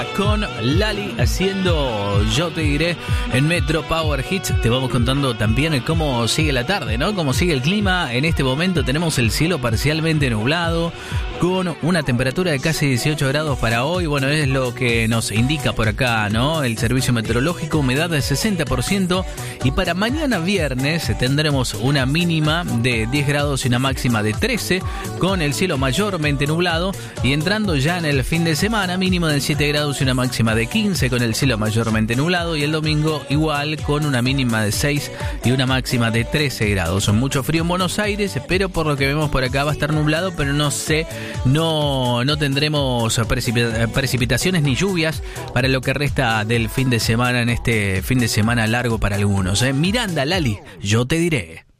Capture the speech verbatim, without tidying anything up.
Miranda con Lali haciendo Yo Te Diré en Metro Power Hits. Te vamos contando también cómo sigue la tarde, ¿no? Cómo sigue el clima. En este momento tenemos el cielo parcialmente nublado con una temperatura de casi dieciocho grados para hoy. Bueno, es lo que nos indica por acá, ¿no? El servicio meteorológico, humedad del sesenta por ciento. Y para mañana viernes tendremos una mínima de diez grados y una máxima de trece, con el cielo mayormente nublado. Y entrando ya en el fin de semana, mínimo de siete grados y una máxima de quince, con el cielo mayormente nublado. Y el domingo igual, con una mínima de seis y una máxima de trece grados. Mucho frío en Buenos Aires, pero por lo que vemos por acá va a estar nublado, pero no sé, no, no tendremos precip- precipitaciones ni lluvias para lo que resta del fin de semana, en este fin de semana largo para algunos, ¿eh? Miranda, Lali, Yo Te Diré.